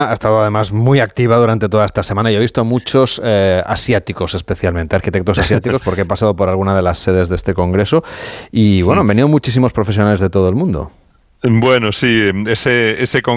ha estado además muy activa durante toda esta semana. Yo he visto a muchos asiáticos, especialmente arquitectos asiáticos, porque he pasado por alguna de las sedes de este congreso y bueno, han venido muchísimos profesionales de todo el mundo. Bueno, sí, ese